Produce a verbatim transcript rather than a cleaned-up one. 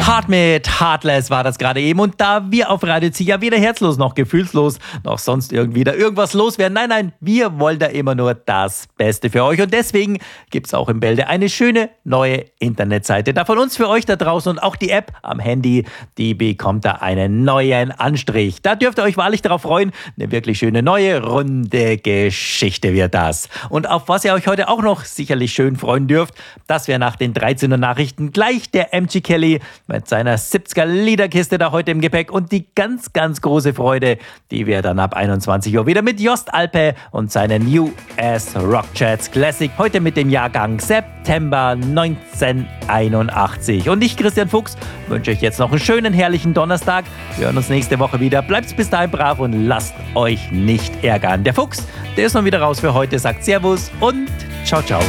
Hart mit Heartless war das gerade eben. Und da wir auf Radio Ziel ja weder herzlos noch gefühlslos noch sonst irgendwie da irgendwas loswerden. Nein, nein, wir wollen da immer nur das Beste für euch. Und deswegen gibt es auch im Bälde eine schöne neue Internetseite. Da von uns für euch da draußen und auch die App am Handy, die bekommt da einen neuen Anstrich. Da dürft ihr euch wahrlich darauf freuen. Eine wirklich schöne neue runde Geschichte wird das. Und auf was ihr euch heute auch noch sicherlich schön freuen dürft, das wäre nach den dreizehn Uhr Nachrichten gleich der M G Kelly mit seiner siebziger Liederkiste da heute im Gepäck und die ganz, ganz große Freude, die wir dann ab einundzwanzig Uhr wieder mit Jost Alpe und seinen U S Rock Chats Classic, heute mit dem Jahrgang September neunzehnhunderteinundachtzig. Und ich, Christian Fuchs, wünsche euch jetzt noch einen schönen, herrlichen Donnerstag. Wir hören uns nächste Woche wieder. Bleibt bis dahin brav und lasst euch nicht ärgern. Der Fuchs, der ist noch wieder raus für heute, sagt Servus und ciao, ciao.